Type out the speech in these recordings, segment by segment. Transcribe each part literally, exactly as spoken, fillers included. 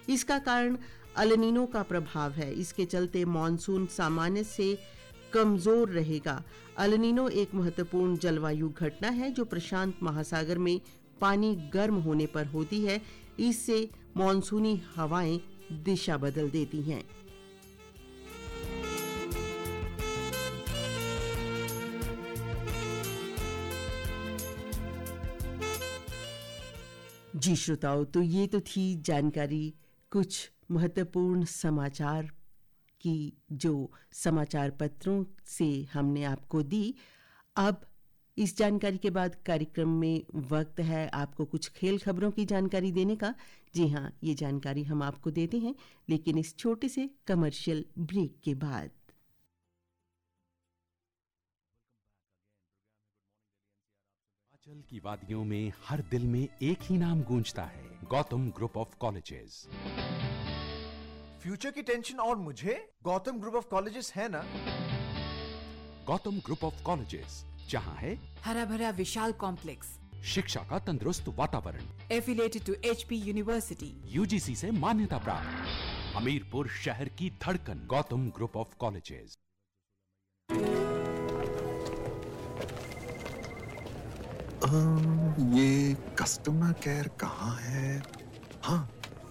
इसका कारण El Nino का प्रभाव है। इसके चलते मॉनसून सामान्य से कमजोर रहेगा। अल नीनो एक महत्वपूर्ण जलवायु घटना है जो प्रशांत महासागर में पानी गर्म होने पर होती है। इससे मॉनसूनी हवाएं दिशा बदल देती हैं। जी श्रोताओं, तो ये तो थी जानकारी कुछ महत्वपूर्ण समाचार की जो समाचार पत्रों से हमने आपको दी। अब इस जानकारी के बाद कार्यक्रम में वक्त है आपको कुछ खेल खबरों की जानकारी देने का। जी हाँ, ये जानकारी हम आपको देते हैं, लेकिन इस छोटे से कमर्शियल ब्रेक के बाद। हिमाचल की वादियों में हर दिल में एक ही नाम गूंजता है, Gautam group of colleges. Future की टेंशन और मुझे गौतम ग्रुप ऑफ कॉलेजेस है ना। गौतम ग्रुप ऑफ कॉलेजेस, जहां है हरा भरा विशाल कॉम्प्लेक्स, शिक्षा का तंदुरुस्त वातावरण, affiliated to HP university, UGC से मान्यता प्राप्त, हमीरपुर शहर की धड़कन, गौतम ग्रुप ऑफ कॉलेजेस। ये कस्टमर केयर कहाँ है? हाँ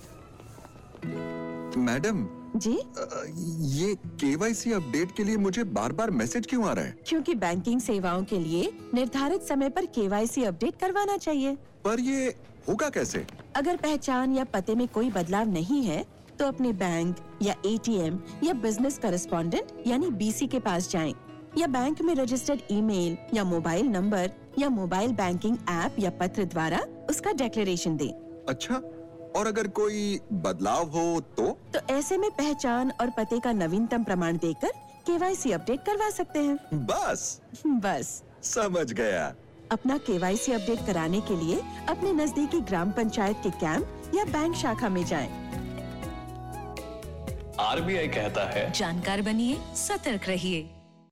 मैडम जी, ये केवाईसी अपडेट के लिए मुझे बार बार मैसेज क्यों आ रहा है? क्योंकि बैंकिंग सेवाओं के लिए निर्धारित समय पर केवाईसी अपडेट करवाना चाहिए। पर ये होगा कैसे? अगर पहचान या पते में कोई बदलाव नहीं है तो अपने बैंक या एटीएम या बिजनेस करेस्पॉन्डेंट यानी बीसी के पास जाएं, या बैंक में रजिस्टर्ड ईमेल या मोबाइल नंबर या मोबाइल बैंकिंग ऐप या पत्र द्वारा उसका डिक्लेरेशन दें। अच्छा, और अगर कोई बदलाव हो तो तो ऐसे में पहचान और पते का नवीनतम प्रमाण देकर केवाईसी अपडेट करवा सकते हैं। बस बस समझ गया। अपना केवाईसी अपडेट कराने के लिए अपने नजदीकी ग्राम पंचायत के कैंप या बैंक शाखा में जाएं। आरबीआई कहता है, जानकार बनिए, सतर्क रहिए।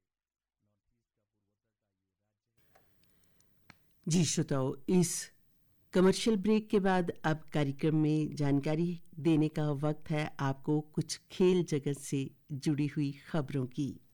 जी श्रोताओ, इस कमर्शियल ब्रेक के बाद अब कार्यक्रम में जानकारी देने का वक्त है आपको कुछ खेल जगत से जुड़ी हुई खबरों की।